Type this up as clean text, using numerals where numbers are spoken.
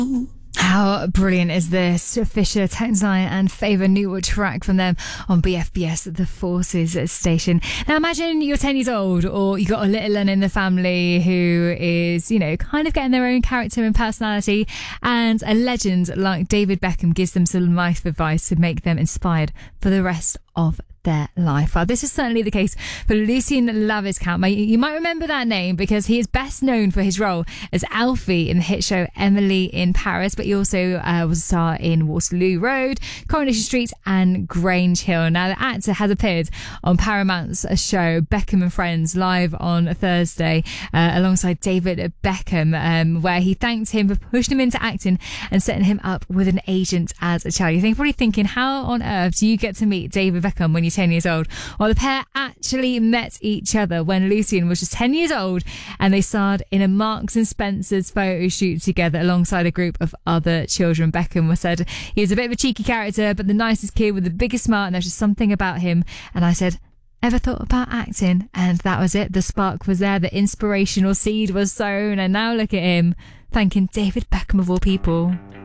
How brilliant is this? Fisher, Tenzai and Favour, new track from them on BFBS, the Forces station. Now imagine you're 10 years old or you got a little one in the family who is, kind of getting their own character and personality, and a legend like David Beckham gives them some life advice to make them inspired for the rest of their life. Well, this is certainly the case for Lucien Laviscount. You might remember that name because he is best known for his role as Alfie in the hit show Emily in Paris, but he also was a star in Waterloo Road, Coronation Street and Grange Hill. Now, the actor has appeared on Paramount's show Beckham and Friends live on Thursday alongside David Beckham, where he thanked him for pushing him into acting and setting him up with an agent as a child. You're probably thinking, how on earth do you get to meet David Beckham when you're 10 years old? Well, the pair actually met each other when Lucien was just 10 years old, and they starred in a Marks and Spencer's photo shoot together alongside a group of other children. Beckham was said he was a bit of a cheeky character, but the nicest kid with the biggest smile, and there's just something about him. And I said, ever thought about acting? And that was it. The spark was there, the inspirational seed was sown, and now look at him thanking David Beckham of all people.